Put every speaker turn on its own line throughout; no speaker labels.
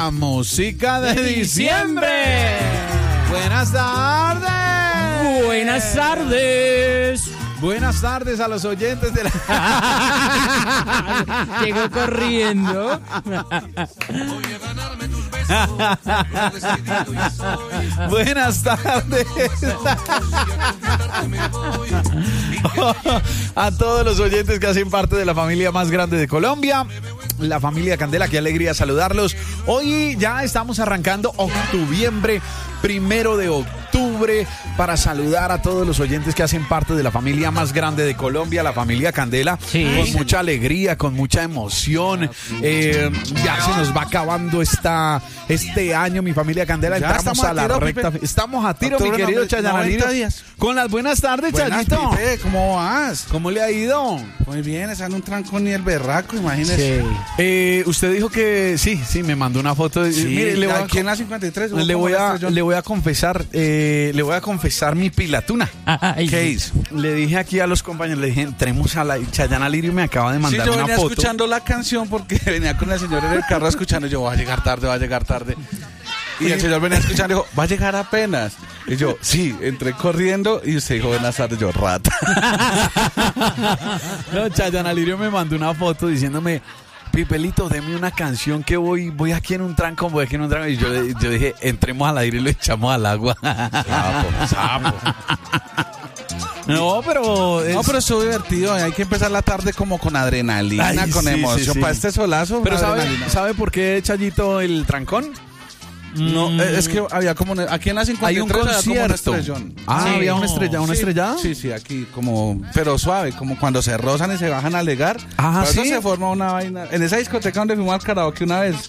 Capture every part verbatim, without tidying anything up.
la música de diciembre. Buenas tardes.
Buenas tardes.
Buenas tardes a los oyentes de la...
Llegó corriendo.
Buenas tardes a todos los oyentes que hacen parte de la familia más grande de Colombia, la familia Candela. Qué alegría saludarlos. Hoy ya estamos arrancando octubiembre, primero de octubre, para saludar a todos los oyentes que hacen parte de la familia más grande de Colombia, la familia Candela.
Sí.
Con mucha alegría, con mucha emoción. Eh, ya se nos va acabando esta, este año, mi familia Candela.
Ya
Entramos
estamos
a,
a
la
tiro,
recta.
Pipe.
Estamos a tiro,
Octubre,
mi querido
no-
Chayana
noventa
Lirio.
días.
Con las buenas tardes,
Buenas,
Chayito.
Pipe, ¿cómo vas?
¿Cómo le ha ido?
Muy bien, está en un trancón y el berraco, imagínese.
Sí.
Eh, usted dijo que sí, sí, me mandó una foto. De,
Sí,
mire, le voy a,
aquí en la cincuenta y tres. hubo
le
como
voy
un
a,
estrellón.
le voy a confesar, eh, le voy a confesar mi pilatuna.
Ay,
¿Qué
sí.
hizo? Le dije aquí a los compañeros, le dije, entremos a la... Chayana Lirio me acaba de
Sí,
mandar
yo
una
venía
foto.
escuchando la canción porque venía con la señora en el carro escuchando. Yo, voy a llegar tarde, va a llegar tarde. Y el señor venía escuchando y dijo, va a llegar apenas. Y yo, sí, entré corriendo y usted dijo, buenas tardes, yo, rata.
No, Chayana Lirio me mandó una foto diciéndome, Pipelito, deme una canción que voy, voy aquí en un trancón, voy aquí en un trancón. Y yo, yo dije, entremos al aire y lo echamos al agua.
Sapo, sapo.
No, pero...
No, pero estuvo divertido. Hay que empezar la tarde como con adrenalina,
Ay,
con
sí,
emoción.
sí, sí.
Para este solazo,
Pero ¿sabe,
adrenalina.
¿sabe por qué, Chayito, el trancón?
No, eh, es que había como... un- Aquí en la cincuenta y
Hay un
tres había como un
concierto.
estrellón.
Ah,
Sí.
había una
No.
estrella, una
Sí,
estrellada.
Sí, sí, aquí como, pero suave, como cuando se rozan y se bajan a alegar.
Ah,
Por eso
¿sí?
se forma una vaina. En esa discoteca donde fuimos al karaoke una vez.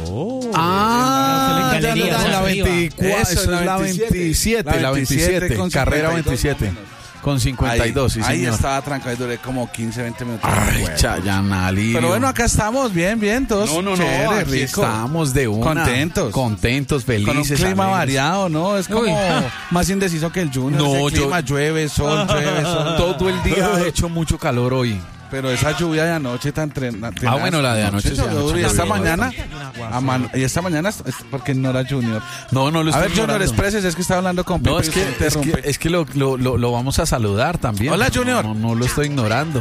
Ah,
en
ya, ya,
galerías
ya, en la
arriba.
veinticuatro,
Eso,
eso es
en la
la
veintisiete.
veintisiete, la veintisiete,
con
carrera
cincuenta y dos
veintisiete,
más o menos.
con cincuenta y dos, sí,
ahí
señor.
estaba trancado y duré como quince, veinte minutos.
Ay,
Bueno.
Chayana Lirio.
Pero bueno, acá estamos, bien, bien, todos
no, no, no,
chévere,
aquí
rico.
estamos de una.
Contentos.
Contentos, felices.
Con un clima
alegres.
variado, ¿no? Es como
Uy.
más indeciso que el Junior.
No,
Ese
yo-
clima, llueve, sol, llueve, sol.
Todo el día ha hecho mucho calor hoy.
Pero esa lluvia de anoche tan tren,
Ah, bueno, la de anoche sí,
llovió duro. Y
anoche
esta
llovió
mañana, a man- y esta mañana, es- porque no era Junior.
No, no lo
A
estoy
ver, Junior,
ignorando.
expreses, es que estaba hablando con Pipe
No, es
y
que,
usted
es que,
interrumpe.
es que lo, lo, lo, lo vamos a saludar también.
Hola,
No,
Junior.
No, no lo estoy ignorando.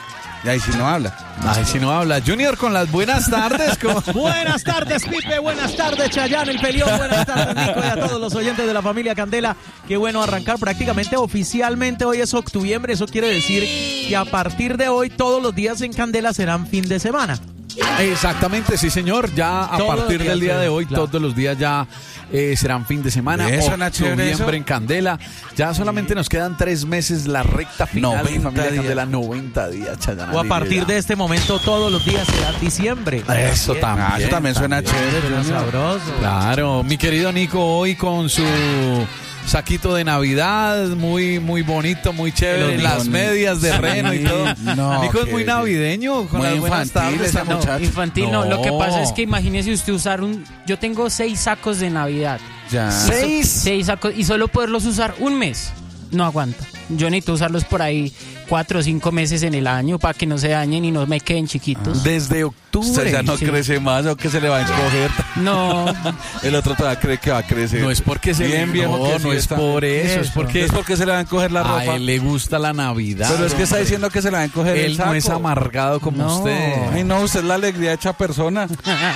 Y ahí si no habla.
Ay, si no habla. Junior, con las buenas tardes. ¿cómo?
Buenas tardes, Pipe. Buenas tardes, Chayanne, el Pelión. Buenas tardes, Nico, y a todos los oyentes de la familia Candela. Qué bueno arrancar prácticamente oficialmente. Hoy es octubre. Eso quiere decir que a partir de hoy todos los días en Candela serán fin de semana.
Exactamente, sí, señor. Ya a
Todos los
partir
días,
del día de hoy,
claro.
todos los días ya eh, serán fin de semana.
Eso, suena chévere eso.
Octubre en Candela. Ya solamente nos quedan tres meses, la recta final. mi
noventa
familia
días.
Candela, noventa días, Chayana
O a
Lirio,
partir
ya.
de este momento todos los días será diciembre.
Eso también.
Ah, eso también suena chévere,
Suena
Junior.
sabroso.
Claro, mi querido Nico hoy con su saquito de Navidad, muy muy bonito, muy chévere,
Los
las
Nico,
medias de reno y todo.
No,
Nico es
qué
muy
bien.
navideño, con
Muy
las buenas
infantil
tardes,
ese
¿no?
muchacho.
Infantil, no. Lo que
No.
pasa es que imagínese usted usar un... Yo tengo seis sacos de Navidad.
Ya.
¿Seis?
Seis sacos. Y solo poderlos usar un mes. No aguanta. Yo necesito usarlos por ahí cuatro o cinco meses en el año para que no se dañen y no me queden chiquitos.
Desde octubre.
Usted ya no
Sí.
crece más o que se le va a encoger.
No.
El otro todavía cree que va a crecer.
No es porque se
Bien viejo
no,
que sí
no es
está.
por eso, es
Eso.
porque
Es porque se le va a encoger la
a
ropa.
él le gusta la Navidad.
Pero es que está
hombre.
diciendo que se le va a encoger el
Él
saco.
no es amargado como
No.
usted.
Ay, no, usted es la alegría hecha persona.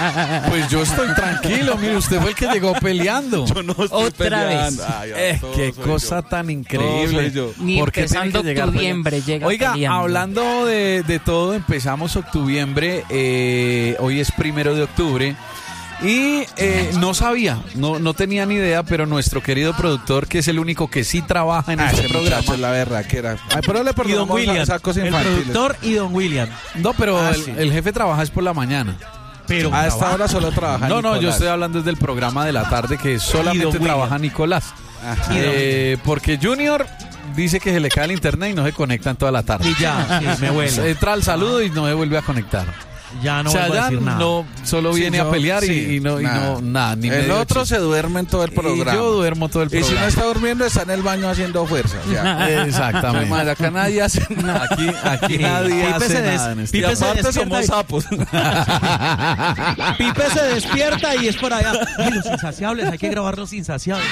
Pues yo estoy tranquilo, mire, usted fue el que llegó peleando.
Yo no estoy
Otra
peleando.
vez.
Ay,
Eh,
todo
qué
soy
cosa
yo.
tan
Todo
increíble.
soy yo.
Ni
¿Por qué tiene
empezando
que llegar
octubiembre llega
Oiga,
peleando.
hablando de, de todo, empezamos octubiembre, eh, hoy es primero de octubre. Y eh, no sabía, no, no tenía ni idea, pero nuestro querido productor, que es el único que sí trabaja en
Ah,
este
ese
programa.
muchacho es la berraquera. Ay, pero le
Y don
perdonamos
William,
sacos
el
infantiles.
productor y don William.
No, pero
Ah,
el,
sí.
el jefe trabaja es por la mañana.
Pero
A esta hora solo trabaja
No, no, yo
Nicolás.
estoy hablando desde el programa de la tarde que solamente
William.
trabaja Nicolás.
Ajá.
Eh, porque Junior dice que se le cae el internet y no se conecta en toda la tarde.
Y ya, sí, me vuelvo.
Entra al saludo y no se vuelve a conectar.
Ya no vuelvo a decir
Chayanne
nada.
no solo
Sí,
viene
yo-
a pelear y-
sí,
y, no, y
nada.
no, nada, ni
El
medio
otro
chiste.
se duerme en todo el programa.
Y yo duermo todo el
Y si
programa.
no está durmiendo, está en el baño haciendo fuerza. Ya.
Exactamente.
Madre, acá nadie hace nada.
Aquí, aquí
Sí,
nadie
Pipe
hace
se des-
nada en este-
Y
Pipe se
aparte
despierta
somos
y-
sapos.
Pipe se despierta y es por allá. Ay, los insaciables, hay que grabar los insaciables.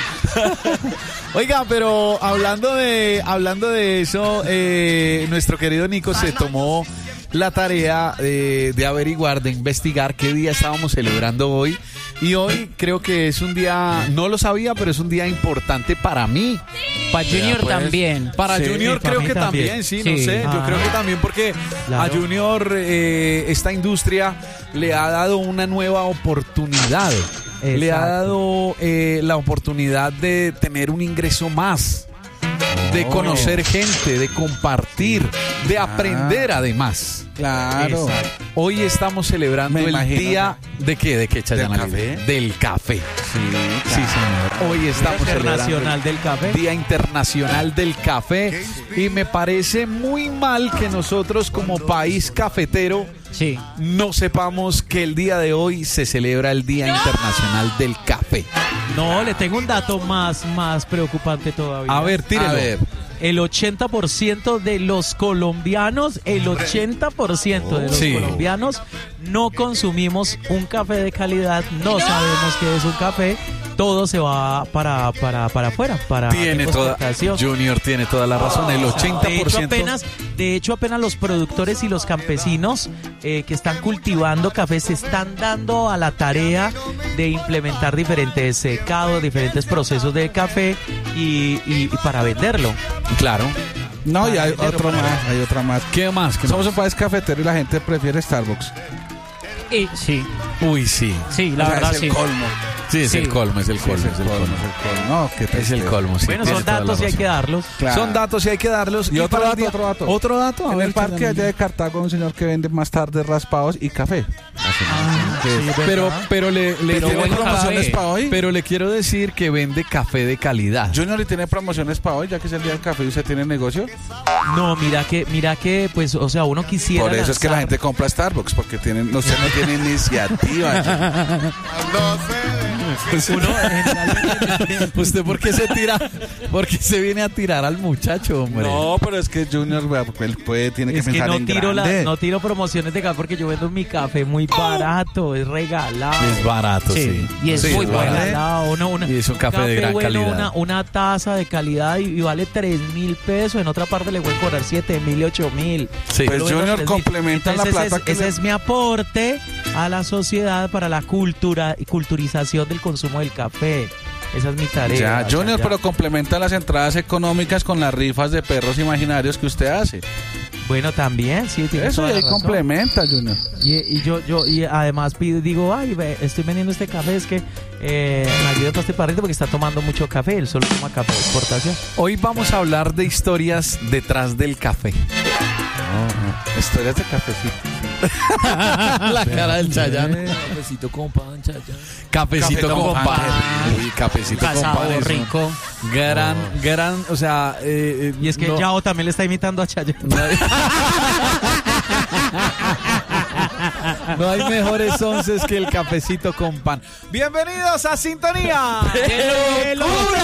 Oiga, pero hablando de hablando de eso, eh, nuestro querido Nico se tomó la tarea de, de averiguar, de investigar qué día estábamos celebrando hoy. Y hoy creo que es un día, no lo sabía, pero es un día importante para mí.
Para Junior
pues.
también.
Para
Sí,
Junior
para
creo
mí
que también,
también.
sí, no
Sí.
sé, yo
Ah.
creo que también porque
Claro.
a Junior eh, esta industria le ha dado una nueva oportunidad, le ha
Exacto.
dado eh, la oportunidad de tener un ingreso más, de conocer gente, de compartir, de aprender además.
Claro.
Exacto.
Hoy estamos celebrando
Me
el
imagino.
día de qué, de qué, Chayanne
¿Del
Alegre?
café?
Del café.
Sí,
Sí, señor. Hoy estamos celebrando
Internacional del café.
Día Internacional del Café y me parece muy mal que nosotros como país cafetero
Sí.
no sepamos que el día de hoy se celebra el Día Internacional del Café.
No, le tengo un dato más, más preocupante todavía.
A ver, tírelo.
A ver.
El ochenta por ciento de los colombianos, el ochenta por ciento de los
Sí.
colombianos no consumimos un café de calidad, no sabemos qué es un café, todo se va para para para afuera, para
Tiene toda,
exportación.
Junior tiene toda la razón, el ochenta
De
por
hecho,
ciento.
apenas, de hecho, apenas los productores y los campesinos eh, que están cultivando café se están dando a la tarea de implementar diferentes secados, diferentes procesos de café y, y- y para venderlo.
Claro.
No, y hay
Para
otro
venderlo.
más, hay otra más.
¿Qué más? ¿Qué
Somos
más?
un país cafetero y la gente prefiere Starbucks.
Y, sí,
Uy, sí.
sí, la
O sea,
verdad
es
sí.
el colmo.
Sí, es
Sí.
el colmo, es el
Sí,
colmo,
es
es el colmo.
es el colmo. No, qué
Es el
tristeza.
colmo, sí.
Bueno,
tiene
son
toda la
datos y hay
razón.
que darlos.
Claro.
Son datos y hay que darlos.
Y otro
para el
dato,
día-
otro dato.
Otro dato. a
En
ver,
el parque
Chayanne.
allá de Cartago hay un señor que vende más tarde raspados y café.
Pero, pero le, le
Pero
quiero-
bueno, promociones para hoy.
pero le quiero decir que vende café de calidad.
Junior y tiene promociones para hoy, ya que es el día del café y usted tiene negocio.
No, mira que, mira que, pues, o sea, uno quisiera.
Por eso es que la
lanzar-
gente compra Starbucks, porque tienen, no, usted no tiene iniciativa.
Uno generalmente-
¿Usted por qué se tira? ¿Por qué se viene a tirar al muchacho, hombre?
No, pero es que Junior, vea, porque él puede, tiene que
Es que
pensar
no
en
tiro, la,
grande.
no tiro promociones de café porque yo vendo mi café muy barato, es regalado.
Es barato, sí.
Sí, y es
Sí,
muy bueno.
barato.
Regalado, uno- una-
Y es un café de gran
bueno,
calidad.
Una, una taza de calidad y, y vale tres mil pesos. En otra parte le voy a cobrar siete mil y ocho mil.
Sí.
Pues
Yo lo vendo a
Junior
tres mil.
complementa la
Entonces,
plata
ese,
que
ese
le-
es mi aporte a la sociedad para la cultura y culturización del consumo del café. Esa es mi tarea.
Ya,
o sea,
Junior,
ya.
pero complementa las entradas económicas con las rifas de perros imaginarios que usted hace.
Bueno, también, sí, tiene
Eso
toda
y
la
ahí
razón.
complementa, Junior.
Y, y yo, yo, y además pido, digo, ay, ve, estoy vendiendo este café, es que eh, me ayuda para este parrito porque está tomando mucho café, él solo toma café de exportación.
Hoy vamos a hablar de historias detrás del café.
Historias de cafecito.
La cara del Chayanne.
Cafecito con pan, Chayanne.
Cafecito
Café
con
con
pan.
pan.
Uy, cafecito con
Casado
pan. es un
rico.
Gran, gran, o sea... eh, eh,
Y es que
no-
Yao también le está imitando a Chayanne.
No hay, no hay mejores onces que el cafecito con pan. Bienvenidos a Sintonía.
¡Qué locura!